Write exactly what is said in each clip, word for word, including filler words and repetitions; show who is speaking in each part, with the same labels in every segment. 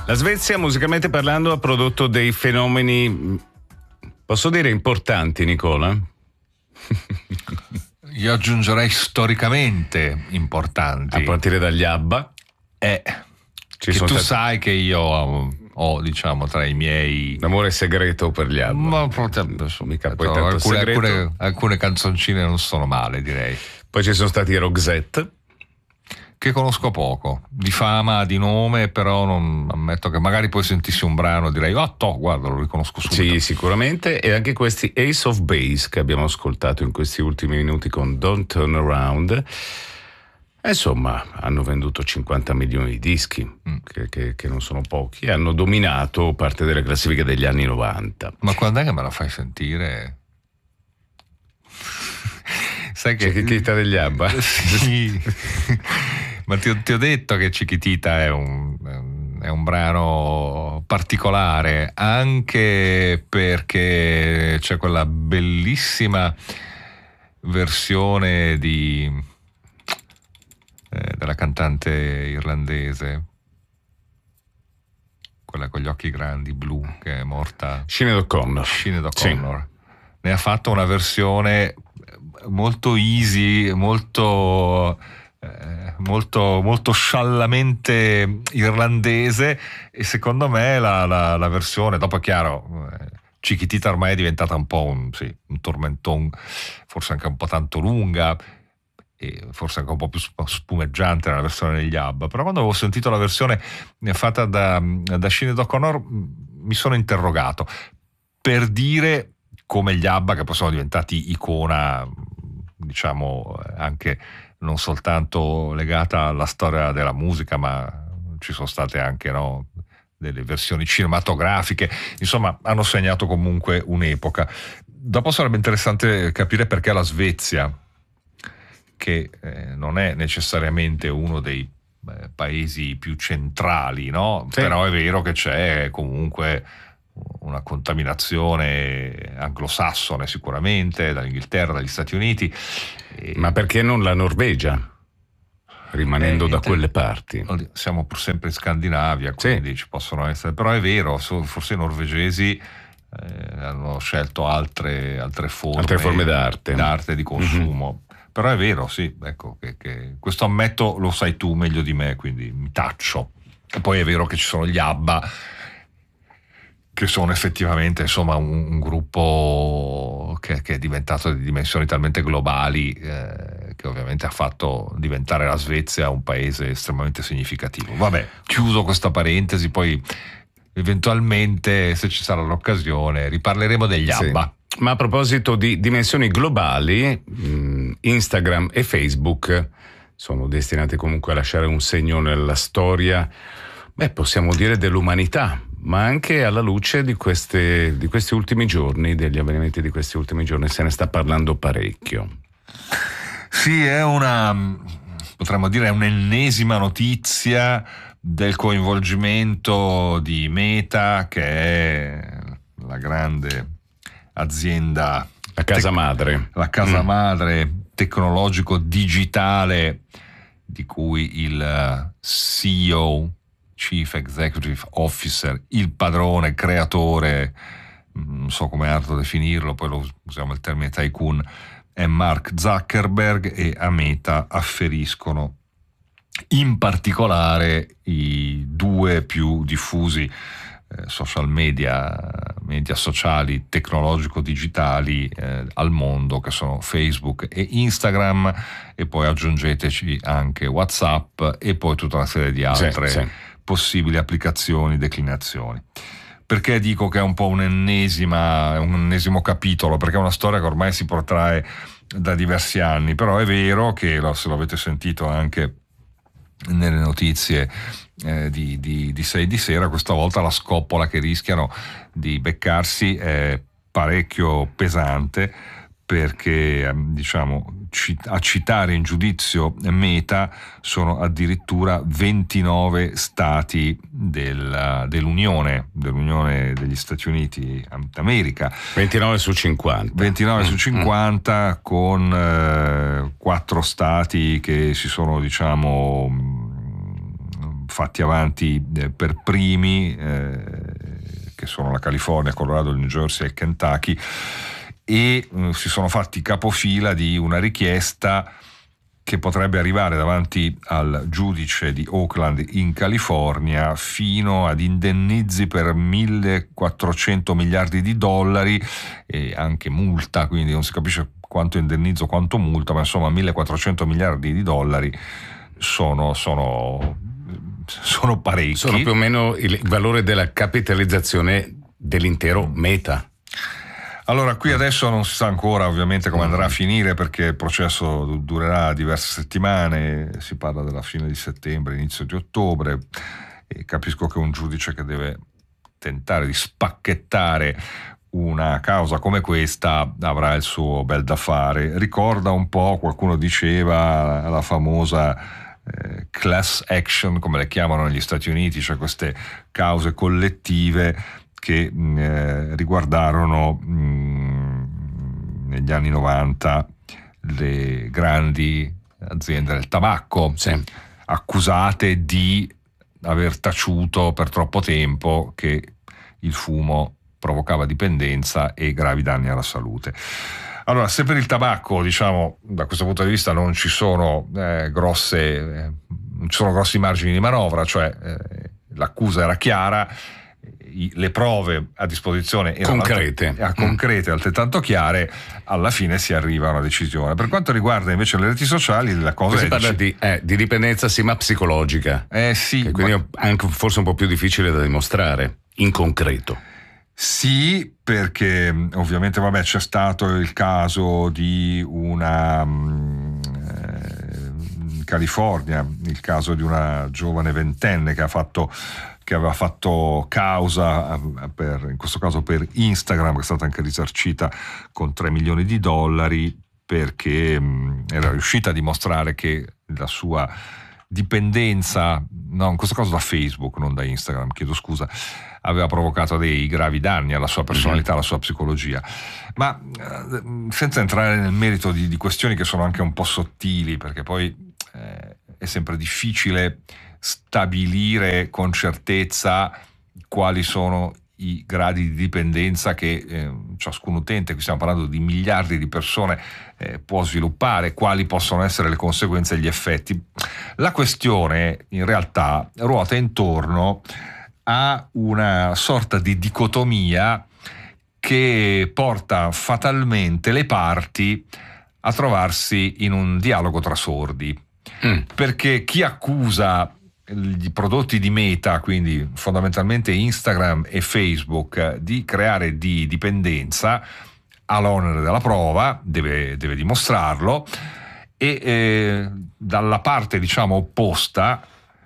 Speaker 1: La Svezia, musicalmente parlando, ha prodotto dei fenomeni, posso dire, importanti, Nicola?
Speaker 2: Io aggiungerei storicamente importanti.
Speaker 1: A partire dagli ABBA.
Speaker 2: Eh,
Speaker 1: Ci
Speaker 2: che
Speaker 1: sono
Speaker 2: tu
Speaker 1: stati...
Speaker 2: sai che io ho, ho, diciamo, tra i miei...
Speaker 1: L'amore segreto per gli ABBA.
Speaker 2: Ma insomma,
Speaker 1: mica poi tanto
Speaker 2: alcune,
Speaker 1: segreto.
Speaker 2: alcune, alcune canzoncine non sono male, direi.
Speaker 1: Poi ci sono stati i Roxette,
Speaker 2: che conosco poco, di fama, di nome, però non ammetto che magari poi sentissi un brano e direi oh to, guarda, lo riconosco subito.
Speaker 1: Sì, sicuramente. E anche questi Ace of Base che abbiamo ascoltato in questi ultimi minuti con Don't Turn Around, insomma, hanno venduto cinquanta milioni di dischi, mm. che, che, che non sono pochi, e hanno dominato parte delle classifiche degli anni novanta.
Speaker 2: Ma quando è che me la fai sentire? Sai che
Speaker 1: Chiquitita degli ABBA?
Speaker 2: Sì. Ma ti ho, ti ho detto che Chiquitita è un, è un brano particolare, anche perché c'è quella bellissima versione di eh, della cantante irlandese, quella con gli occhi grandi, blu, che è morta,
Speaker 1: Sinead O'Connor.
Speaker 2: Sinead O'Connor. Sì. Ne ha fatto una versione molto easy, molto eh, molto molto sciallamente irlandese, e secondo me la, la, la versione, dopo è chiaro, eh, Chiquitita ormai è diventata un po' un, sì, un tormentone, forse anche un po' tanto lunga e forse anche un po' più spumeggiante nella versione degli ABBA, però quando avevo sentito la versione fatta da, da Sinead O'Connor mi sono interrogato per dire come gli ABBA, che poi sono diventati icona, diciamo, anche non soltanto legata alla storia della musica, ma ci sono state anche, no, delle versioni cinematografiche, insomma hanno segnato comunque un'epoca. Dopo sarebbe interessante capire perché la Svezia, che eh, non è necessariamente uno dei eh, paesi più centrali, no? Sì. Però è vero che c'è comunque una contaminazione anglosassone sicuramente, dall'Inghilterra, dagli Stati Uniti.
Speaker 1: Ma perché non la Norvegia, rimanendo eh, da quelle parti?
Speaker 2: Siamo pur sempre in Scandinavia, quindi sì, ci possono essere, però è vero, forse i norvegesi eh, hanno scelto altre, altre forme,
Speaker 1: altre forme d'arte,
Speaker 2: d'arte di consumo. Mm-hmm. Però è vero, sì, ecco, che, che questo ammetto, lo sai tu meglio di me, quindi mi taccio. E poi è vero che ci sono gli ABBA, che sono effettivamente, insomma, un, un gruppo che, che è diventato di dimensioni talmente globali, eh, che ovviamente ha fatto diventare la Svezia un paese estremamente significativo. Vabbè, chiuso questa parentesi, poi eventualmente, se ci sarà l'occasione, riparleremo degli ABBA.
Speaker 1: Sì. Ma a proposito di dimensioni globali, Instagram e Facebook sono destinati comunque a lasciare un segno nella storia, beh, possiamo dire dell'umanità, ma anche alla luce di, queste, di questi ultimi giorni, degli avvenimenti di questi ultimi giorni, se ne sta parlando parecchio.
Speaker 2: Sì, è una, potremmo dire, è un'ennesima notizia del coinvolgimento di Meta, che è la grande azienda,
Speaker 1: la casa madre,
Speaker 2: la casa
Speaker 1: mm.
Speaker 2: madre tecnologico digitale, di cui il C E O, Chief Executive Officer, il padrone, creatore, non so come altro definirlo, poi lo usiamo il termine tycoon, è Mark Zuckerberg, e a Meta afferiscono in particolare i due più diffusi eh, social media, media sociali tecnologico-digitali eh, al mondo, che sono Facebook e Instagram, e poi aggiungeteci anche WhatsApp e poi tutta una serie di altre sì, sì. possibili applicazioni, declinazioni. Perché dico che è un po' un'ennesima, un ennesimo capitolo? Perché è una storia che ormai si protrae da diversi anni, però è vero che, se l'avete sentito anche nelle notizie eh, di, di, di sei di sera, questa volta la scoppola che rischiano di beccarsi è parecchio pesante, perché diciamo a citare in giudizio Meta sono addirittura ventinove stati del, dell'Unione dell'Unione degli Stati Uniti d'America,
Speaker 1: ventinove su cinquanta
Speaker 2: ventinove su cinquanta, mm. con eh, quattro stati che si sono, diciamo, fatti avanti eh, per primi, eh, che sono la California, Colorado, il New Jersey e il Kentucky, e eh, si sono fatti capofila di una richiesta che potrebbe arrivare davanti al giudice di Oakland in California fino ad indennizi per millequattrocento miliardi di dollari e anche multa, quindi non si capisce quanto indennizzo, quanto multa, ma insomma millequattrocento miliardi di dollari sono, sono, sono parecchi.
Speaker 1: Sono più o meno il valore della capitalizzazione dell'intero Meta.
Speaker 2: Allora, qui adesso non si sa ancora ovviamente come andrà a finire, perché il processo durerà diverse settimane, si parla della fine di settembre, inizio di ottobre, e capisco che un giudice che deve tentare di spacchettare una causa come questa avrà il suo bel da fare. Ricorda un po', qualcuno diceva, la famosa eh, class action, come le chiamano negli Stati Uniti, cioè queste cause collettive che eh, riguardarono mh, negli anni novanta le grandi aziende del tabacco,
Speaker 1: sì,
Speaker 2: accusate di aver taciuto per troppo tempo che il fumo provocava dipendenza e gravi danni alla salute. Allora, se per il tabacco, diciamo, da questo punto di vista non ci sono eh, grosse eh, non ci sono grossi margini di manovra, cioè eh, l'accusa era chiara, le prove a disposizione erano
Speaker 1: concrete,
Speaker 2: alt- concrete, altrettanto chiare, alla fine si arriva a una decisione. Per quanto riguarda invece le reti sociali, la cosa
Speaker 1: si
Speaker 2: è
Speaker 1: parla
Speaker 2: dic-
Speaker 1: di, eh, di dipendenza sì, ma psicologica,
Speaker 2: eh sì,
Speaker 1: che quindi
Speaker 2: ma-
Speaker 1: è anche forse un po' più difficile da dimostrare in concreto.
Speaker 2: Sì, perché ovviamente vabbè, c'è stato il caso di una mh, eh, in California, il caso di una giovane ventenne che ha fatto che aveva fatto causa per, in questo caso per Instagram, che è stata anche risarcita con tre milioni di dollari perché mh, era riuscita a dimostrare che la sua dipendenza, no, in questo caso da Facebook, non da Instagram, chiedo scusa, aveva provocato dei gravi danni alla sua personalità, alla sua psicologia. Ma eh, senza entrare nel merito di, di questioni che sono anche un po' sottili, perché poi eh, è sempre difficile stabilire con certezza quali sono i gradi di dipendenza che eh, ciascun utente, qui stiamo parlando di miliardi di persone, eh, può sviluppare, quali possono essere le conseguenze e gli effetti. La questione in realtà ruota intorno a una sorta di dicotomia che porta fatalmente le parti a trovarsi in un dialogo tra sordi, mm. perché chi accusa i prodotti di Meta, quindi fondamentalmente Instagram e Facebook, di creare di dipendenza, ha l'onere della prova, deve, deve dimostrarlo, e eh, dalla parte diciamo opposta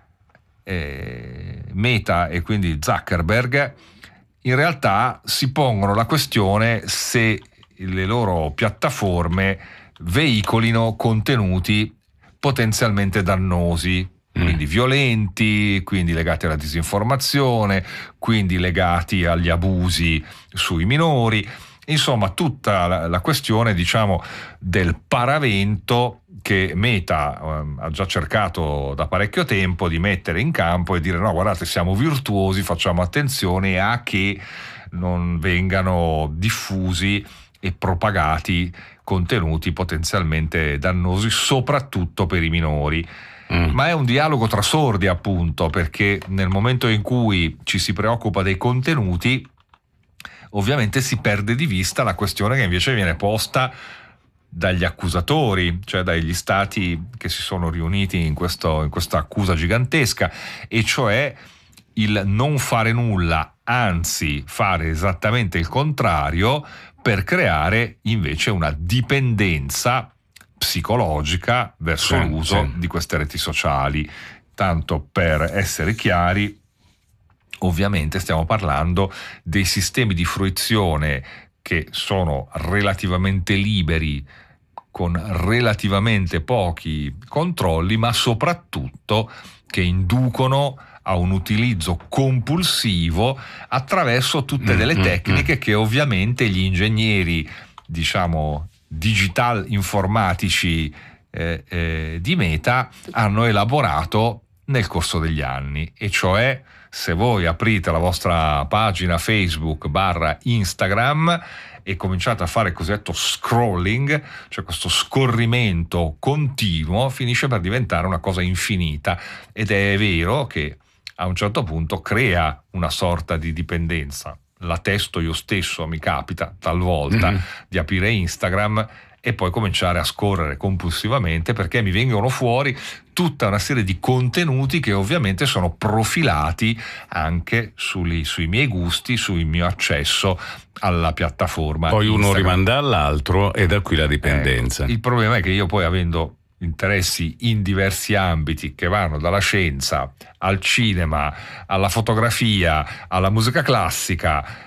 Speaker 2: eh, Meta e quindi Zuckerberg in realtà si pongono la questione se le loro piattaforme veicolino contenuti potenzialmente dannosi, quindi violenti, quindi legati alla disinformazione, quindi legati agli abusi sui minori, insomma tutta la, la questione diciamo del paravento che Meta eh, ha già cercato da parecchio tempo di mettere in campo e dire no, guardate, siamo virtuosi, facciamo attenzione a che non vengano diffusi e propagati contenuti potenzialmente dannosi, soprattutto per i minori. Mm. Ma è un dialogo tra sordi, appunto, perché nel momento in cui ci si preoccupa dei contenuti, ovviamente si perde di vista la questione che invece viene posta dagli accusatori, cioè dagli stati che si sono riuniti in, questo, in questa accusa gigantesca, e cioè il non fare nulla, anzi fare esattamente il contrario per creare invece una dipendenza psicologica verso sì, l'uso sì. di queste reti sociali. Tanto per essere chiari, ovviamente stiamo parlando dei sistemi di fruizione che sono relativamente liberi, con relativamente pochi controlli, ma soprattutto che inducono a un utilizzo compulsivo attraverso tutte delle mm, tecniche mm. che ovviamente gli ingegneri, diciamo, digital informatici eh, eh, di Meta hanno elaborato nel corso degli anni, e cioè se voi aprite la vostra pagina Facebook barra Instagram e cominciate a fare il cosiddetto scrolling, cioè questo scorrimento continuo, finisce per diventare una cosa infinita, ed è vero che a un certo punto crea una sorta di dipendenza. La testo io stesso, mi capita talvolta mm-hmm. di aprire Instagram e poi cominciare a scorrere compulsivamente, perché mi vengono fuori tutta una serie di contenuti che ovviamente sono profilati anche sui, sui miei gusti, sul mio accesso alla piattaforma.
Speaker 1: Poi
Speaker 2: Instagram.
Speaker 1: Uno rimanda all'altro e da qui la dipendenza.
Speaker 2: Ecco, il problema è che io poi, avendo interessi in diversi ambiti che vanno dalla scienza al cinema, alla fotografia, alla musica classica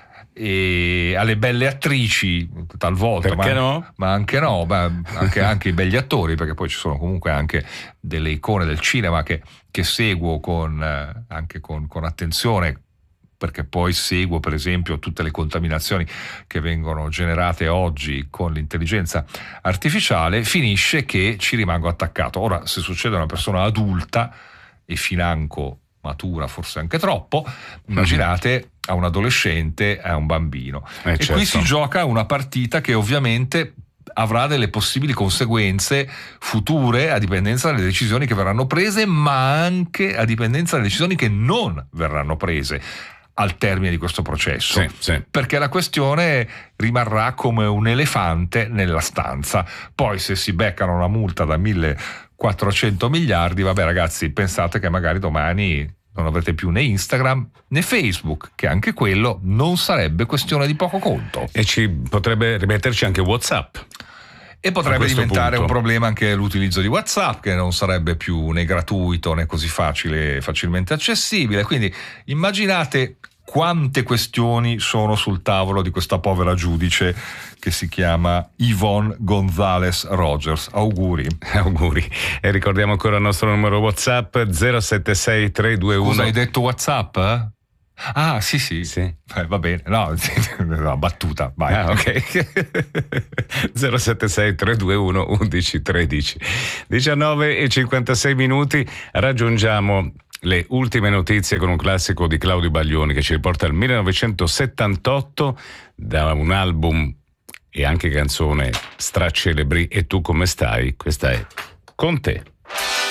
Speaker 2: e alle belle attrici talvolta,
Speaker 1: perché
Speaker 2: ma,
Speaker 1: no?
Speaker 2: ma anche no, ma anche, anche i begli attori, perché poi ci sono comunque anche delle icone del cinema che, che seguo con, eh, anche con, con attenzione, perché poi seguo per esempio tutte le contaminazioni che vengono generate oggi con l'intelligenza artificiale. Finisce che ci rimango attaccato. Ora, se succede a una persona adulta e financo matura, forse anche troppo, immaginate a un adolescente, a un bambino.
Speaker 1: Eh,
Speaker 2: e
Speaker 1: certo.
Speaker 2: Qui si gioca una partita che ovviamente avrà delle possibili conseguenze future a dipendenza dalle decisioni che verranno prese, ma anche a dipendenza dalle decisioni che non verranno prese al termine di questo processo,
Speaker 1: sì, sì.
Speaker 2: perché la questione rimarrà come un elefante nella stanza. Poi se si beccano una multa da millequattrocento miliardi, vabbè ragazzi, pensate che magari domani non avrete più né Instagram né Facebook, che anche quello non sarebbe questione di poco conto.
Speaker 1: E ci potrebbe rimetterci anche WhatsApp.
Speaker 2: E potrebbe diventare
Speaker 1: punto.
Speaker 2: un problema anche l'utilizzo di WhatsApp, che non sarebbe più né gratuito né così facile, facilmente accessibile. Quindi immaginate quante questioni sono sul tavolo di questa povera giudice che si chiama Yvonne Gonzalez Rogers. Auguri.
Speaker 1: Auguri. E ricordiamo ancora il nostro numero WhatsApp zero sette sei tre due uno.
Speaker 2: Scusa, hai detto WhatsApp? Eh? Ah, sì, sì.
Speaker 1: sì.
Speaker 2: Eh, va bene. No, no, battuta, vai.
Speaker 1: Ah, ok. zero sette sei tre due uno undici tredici. diciannove e cinquantasei minuti. Raggiungiamo le ultime notizie con un classico di Claudio Baglioni che ci riporta al millenovecentosettantotto, da un album e anche canzone stracelebri. E tu come stai? Questa è Con te.